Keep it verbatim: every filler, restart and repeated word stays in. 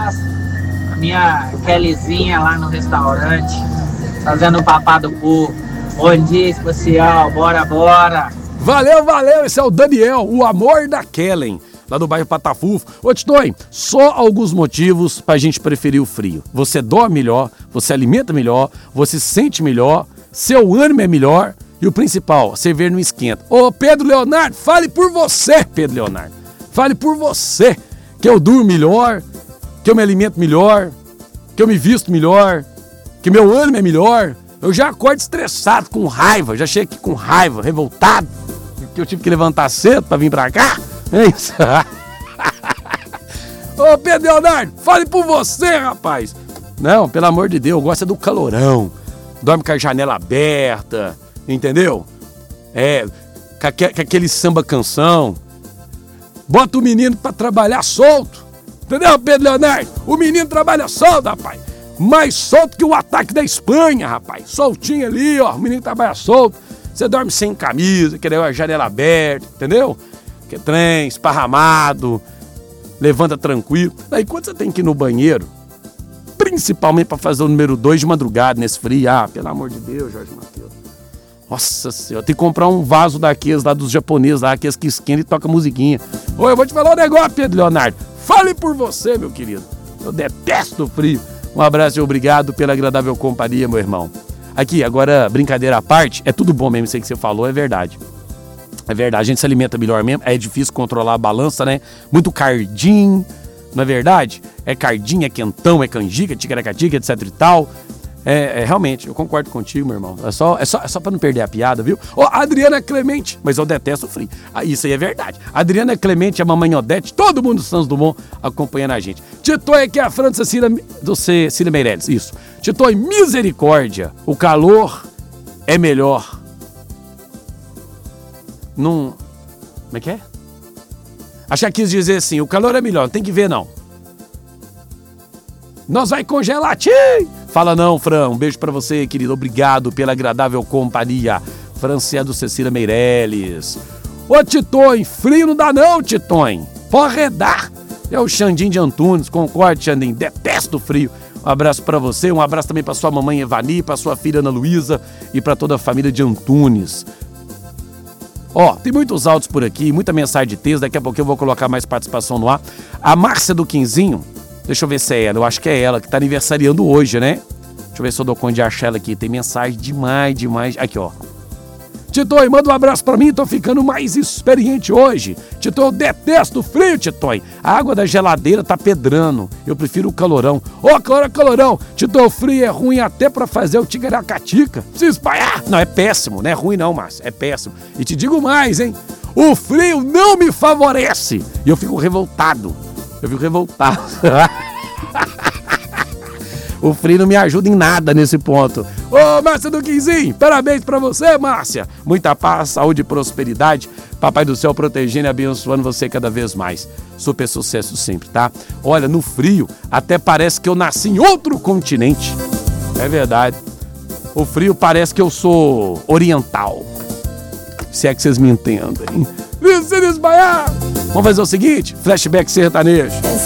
abraço. A minha Kellyzinha lá no restaurante, fazendo o papá do povo. Bom dia especial, bora, bora. Valeu, valeu, esse é o Daniel, o amor da Kellen, lá do bairro Patafufo. Ô, Titoi, só alguns motivos pra gente preferir o frio. Você dorme melhor, você alimenta melhor, você se sente melhor, seu ânimo é melhor e o principal, a cerveja não esquenta. Ô, Pedro Leonardo, fale por você, Pedro Leonardo. Fale por você, que eu durmo melhor, que eu me alimento melhor, que eu me visto melhor, que meu ânimo é melhor. Eu já acordo estressado, com raiva, já chego aqui com raiva, revoltado, porque eu tive que levantar cedo pra vir pra cá. É isso. Ô, Pedro Leonardo, fale por você, rapaz. Não, pelo amor de Deus, gosta do calorão. Dorme com a janela aberta, entendeu? É, com, aque, com aquele samba canção. Bota o menino pra trabalhar solto. Entendeu, Pedro Leonardo? O menino trabalha solto, rapaz. Mais solto que o ataque da Espanha, rapaz. Soltinho ali, ó. O menino trabalha solto. Você dorme sem camisa, querendo a janela aberta, entendeu? Que trem, esparramado, levanta tranquilo. Daí quando você tem que ir no banheiro, principalmente para fazer o número dois de madrugada nesse frio, ah, pelo amor de Deus, Jorge Mateus. Nossa senhora, tem que comprar um vaso daqueles lá dos japoneses, lá, aqueles que esquentam e tocam musiquinha. Ô, eu vou te falar um negócio, Pedro Leonardo. Fale por você, meu querido. Eu detesto o frio. Um abraço e obrigado pela agradável companhia, meu irmão. Aqui, agora, brincadeira à parte, é tudo bom mesmo, isso aí que você falou, é verdade. É verdade, a gente se alimenta melhor mesmo, é difícil controlar a balança, né? Muito cardim, não é verdade? É cardim, é quentão, é canjica, ticaracatica, etc e tal. É, é, realmente, eu concordo contigo, meu irmão. É só, é só, é só pra não perder a piada, viu? Ó, oh, Adriana Clemente, mas eu detesto o frio. Ah, isso aí é verdade. Adriana Clemente, a mamãe Odete, todo mundo do Santos Dumont acompanhando a gente. Titoi aqui é a França Cira, do Cília Meirelles, isso. Titoi, misericórdia, o calor é melhor. Não... Como é que é? Achei que quis dizer assim, o calor é melhor, não tem que ver não. Nós vai congelar, tchim! Fala não, Fran, um beijo pra você, querido, obrigado pela agradável companhia. Francia do Cecília Meirelles. Ô, Titoi, frio não dá não, Titoi. Pode arredar. É o Xandim de Antunes, concorde, Xandim, detesto o frio. Um abraço pra você, um abraço também pra sua mamãe Evani, pra sua filha Ana Luísa e pra toda a família de Antunes. Ó, tem muitos áudios por aqui, muita mensagem de texto, daqui a pouco eu vou colocar mais participação no ar. A Márcia do Quinzinho, deixa eu ver se é ela, eu acho que é ela, que tá aniversariando hoje, né? Deixa eu ver se eu dou conta de achar ela aqui, tem mensagem demais, demais. Aqui, ó. Titoi, manda um abraço pra mim, tô ficando mais experiente hoje. Titoi, eu detesto o frio, Titoi. A água da geladeira tá pedrando, eu prefiro o calorão. Ô, oh, calorão, calorão. Titoi, o frio é ruim até pra fazer o ticaracatica. Se espalhar. Não, é péssimo, não é ruim não, Márcio, é péssimo. E te digo mais, hein. O frio não me favorece. E eu fico revoltado. Eu fico revoltado. O frio não me ajuda em nada nesse ponto. Ô, Márcia do Quinzinho, parabéns pra você, Márcia. Muita paz, saúde e prosperidade. Papai do céu protegendo e abençoando você cada vez mais. Super sucesso sempre, tá? Olha, no frio, até parece que eu nasci em outro continente. É verdade. O frio parece que eu sou oriental. Se é que vocês me entendem. E se desmaiar? Vamos fazer o seguinte? Flashback sertanejo.